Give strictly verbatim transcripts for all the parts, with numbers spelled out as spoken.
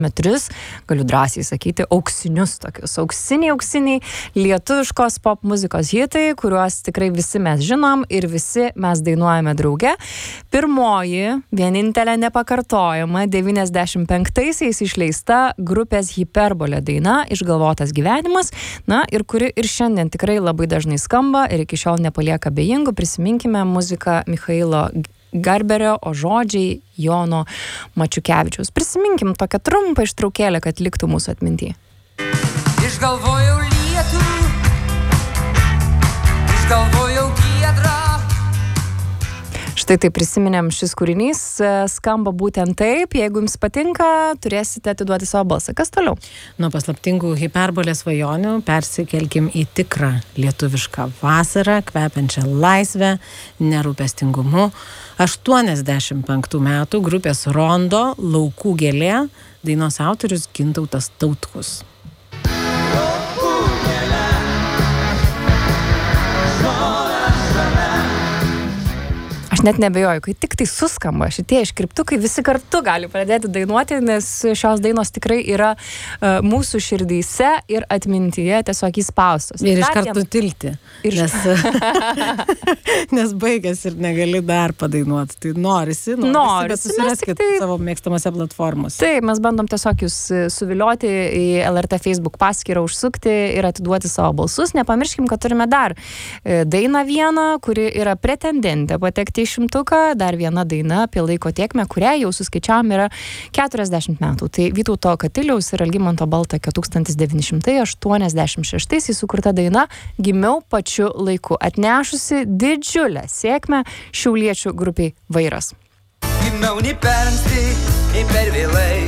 metrus, galiu drąsiai sakyti, auksinius tokius, auksiniai, auksiniai lietuviškos pop muzikos hitai, kuriuos tikrai visi mes žinom ir visi mes dainuojame drauge. Pirmoji, vienintelė nepakartojama, devyniasdešimt penktaisiais išleista grupės Hiperbolė daina Išgalvotas gyvenimas, na ir kuri ir šiandien tikrai labai dažnai skamba ir iki šiol nepalieka abejingų. Prisiminkime muziką Michailo Garberio, o žodžiai Jono Mačiukevičiaus. Prisiminkim tokią trumpą ištraukėlę, kad liktų mūsų atmintyje. Išgalvojau lietų, išgalvojau giedrą. Štai tai prisiminėm, šis kūrinys skamba būtent taip. Jeigu jums patinka, turėsite atiduoti savo balsą. Kas toliau? Nuo paslaptingų Hiperbolės svajonių persikelkim į tikrą lietuvišką vasarą, kvepiančią laisvę, nerūpestingumu. aštuoniasdešimt penktų metų grupės Rondo Laukų gėlė, dainos autorius Gintautas Tautkus. Aš net nebejoju, kai tik tai suskamba šitie iškriptukai, visi kartu gali pradėti dainuoti, nes šios dainos tikrai yra uh, mūsų širdyse ir atmintyje tiesiog įspaustos. Ir iš karto tilti, ir nes, nes baigęs ir negali dar padainuoti. Tai norisi, norisi, norisi bet susiraskit tai savo mėgstamose platformose. Taip, mes bandom tiesiog jūs suvilioti į L R T Facebook paskyrą, užsukti ir atiduoti savo balsus. Nepamirškim, kad turime dar dainą vieną, kuri yra pretendentė patekti į šimtuką, dar viena daina apie laiko tėkmę, kurią jau suskaičiavom yra keturiasdešimt metų. Tai Vytauto Katiliaus ir Algimanto Baltakio tūkstantis devyni šimtai aštuoniasdešimt šeštaisiais sukurta daina Gimiau pačiu laiku, atnešusi didžiulę sėkmę šiauliečių grupiai Vairas. Gimiau nei per anksti, nei per vėlai,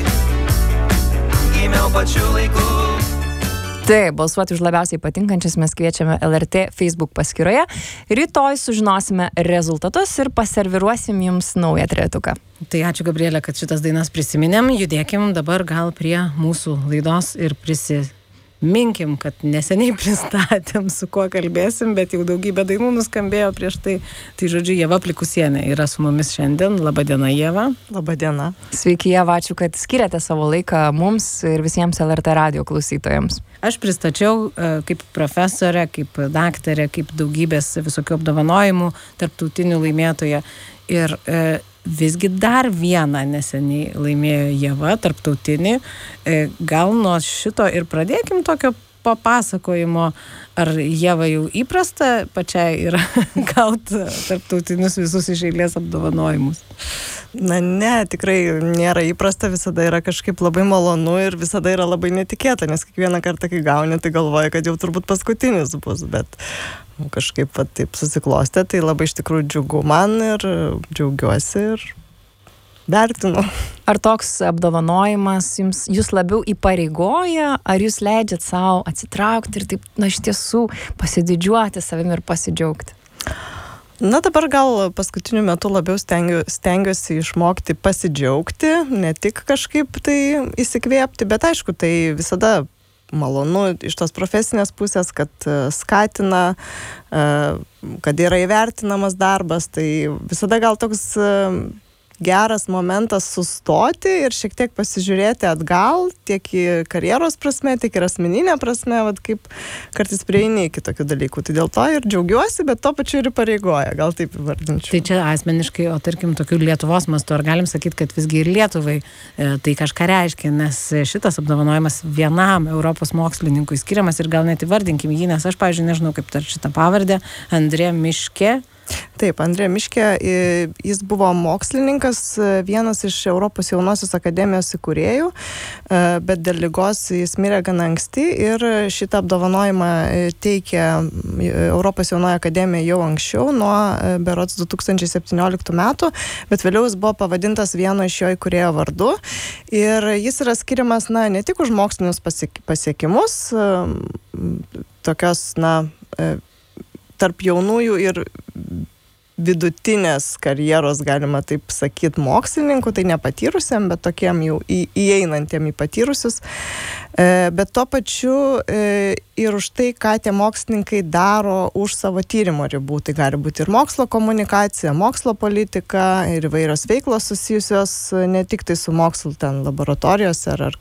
gimiau pačiu laiku. Taip, balsuoti už labiausiai patinkančias mes kviečiame L R T Facebook paskyroje. Rytoj sužinosime rezultatus ir paserviruosim jums naują trejetuką. Tai ačiū, Gabrielė, kad šitas dainas prisiminėm. Judėkim dabar gal prie mūsų laidos ir prisiminkim, kad neseniai pristatėm, su kuo kalbėsim, bet jau daugybė dainų nuskambėjo prieš tai. Tai žodžiu, Ieva Plikusienė yra su mumis šiandien. Labadiena, Ieva. Labadiena. Sveiki, Ieva, ačiū, kad skiriate savo laiką mums ir visiems L R T radio klausytojams. Aš pristačiau kaip profesorė, kaip daktarė, kaip daugybės visokių apdovanojimų tarptautinių laimėtoja. Ir e, visgi dar vieną neseniai laimėjo Ieva, tarptautinį. E, gal nuo šito ir pradėkim tokio papasakojimo. Ar Ieva jau įprasta pačiai yra gauti tarptautinius visus iš eilės apdovanojimus? Na ne, tikrai nėra įprasta, visada yra kažkaip labai malonu ir visada yra labai netikėta, nes kiekvieną kartą, kai gauni, tai galvoja, kad jau turbūt paskutinis bus, bet kažkaip va, taip susiklostė, tai labai iš tikrųjų džiugu man ir džiaugiuosi ir vertinu. Ar toks apdovanojimas jums, jūs labiau įpareigoja, ar jūs leidžiat savo atsitraukti ir taip, na, iš tiesų pasididžiuoti savimi ir pasidžiaugti? Na, dabar gal paskutiniu metu labiau stengiu, stengiuosi išmokti pasidžiaugti, ne tik kažkaip tai įsikvėpti, bet aišku, tai visada malonu iš tos profesinės pusės, kad skatina, kad yra įvertinamas darbas, tai visada gal toks geras momentas sustoti ir šiek tiek pasižiūrėti atgal, tiek į karjeros prasme, tiek ir asmeninė prasme, vat kaip kartais prieini iki tokių dalykų. Tai dėl to ir džiaugiuosi, bet to pačiu ir įpareigoja, gal taip įvardinčiau. Tai čia asmeniškai, o tarkim, tokių Lietuvos mastu, ar galim sakyti, kad visgi ir Lietuvai e, tai kažką reiškia, nes šitas apdovanojimas vienam Europos mokslininkui skiriamas ir gal net įvardinkim jį, nes aš, pavyzdžiui, nežinau, kaip tar šitą pavardę, Andrė Miške. Taip, Andrė Miške, jis buvo mokslininkas, vienas iš Europos jaunosios akademijos įkūrėjų, bet dėl ligos jis mirė gana anksti ir šitą apdovanojimą teikė Europos jaunoji akademija jau anksčiau, nuo berods du tūkstančiai septynioliktų metų, bet vėliau jis buvo pavadintas vieno iš jo įkūrėjo vardu ir jis yra skiriamas, na, ne tik už mokslinius pasiekimus, tokios, na, tarp jaunųjų ir vidutinės karjeros, galima taip sakyti, mokslininkų, tai nepatyrusiam, bet tokiem jau į, įeinantiem į patyrusius. E, bet tuo pačiu e, ir už tai, ką tie mokslininkai daro už savo tyrimo ribų. Tai gali būti ir mokslo komunikacija, mokslo politika ir įvairios veiklos susijusios ne tik tai su mokslu ten laboratorijose ar, ar